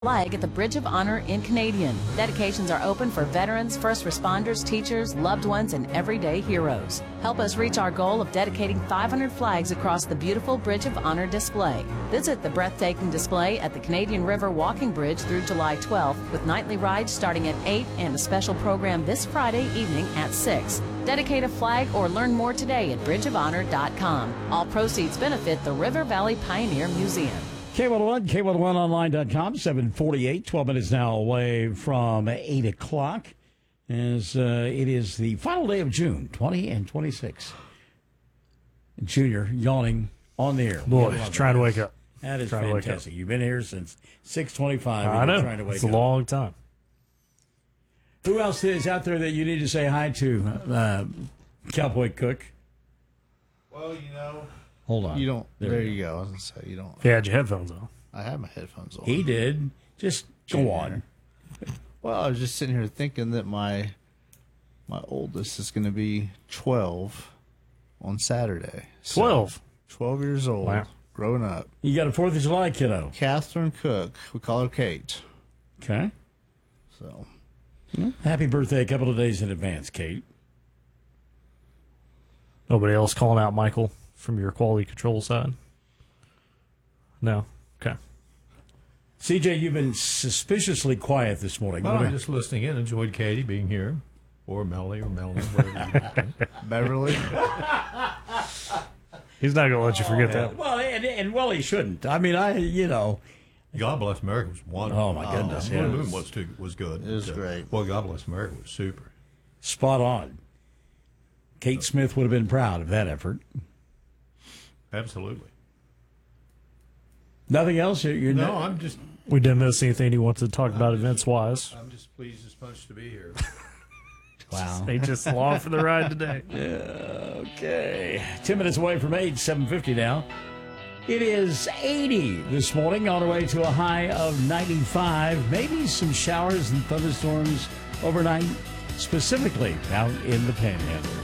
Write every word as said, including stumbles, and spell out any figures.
Flag at the Bridge of Honor in Canadian. Dedications are open for veterans, first responders, teachers, loved ones, and everyday heroes. Help us reach our goal of dedicating five hundred flags across the beautiful Bridge of Honor display. Visit the breathtaking display at the Canadian River Walking Bridge through July twelfth, with nightly rides starting at eight and a special program this Friday evening at six. Dedicate a flag or learn more today at bridge of honor dot com. All proceeds benefit the River Valley Pioneer Museum. K one oh one, K one oh one online dot com, seven forty-eight, twelve minutes now away from eight o'clock, as uh, it is the final day of June, twenty and twenty-six. Junior yawning on the air. Boy, trying to wake up. That is trying fantastic. You've been here since six twenty-five. I know. Trying to wake it's a up. long time. Who else is out there that you need to say hi to, uh, Cowboy Cook? Well, you know. Hold on. You don't. There, There, you you go. I was gonna say you don't. You had your headphones on. I have my headphones on. He did. Just go on. Well, I was just sitting here thinking that my my oldest is going to be twelve on Saturday. So, Twelve. Twelve years old. Wow. Growing up. You got a fourth of July kiddo. Catherine Cook. We call her Kate. Okay. So. Happy birthday a couple of days in advance, Kate. Nobody else calling out Michael from your quality control side? No? Okay. C J, you've been suspiciously quiet this morning. Well, What I'm are- just listening in. Enjoyed Katie being here, or Melanie, or Melanie, whatever. Beverly. He's not going to let you forget that. Well, and, and well, he shouldn't. I mean, I, you know, God Bless America was wonderful. Oh, my goodness, The yeah. movie was too, was good. It was So, great. Well, God Bless America was super. spot on. Kate Smith would have been proud of that effort. Absolutely. Nothing else? You're, you're No, not- I'm just, We didn't miss anything you wanted to talk about events-wise. I'm just pleased as punch to be here. Wow. They just along for the ride today. Okay. Ten minutes away from eight, seven fifty now. It is eighty this morning, on our way to a high of ninety-five. Maybe some showers and thunderstorms overnight, specifically out in the Panhandle.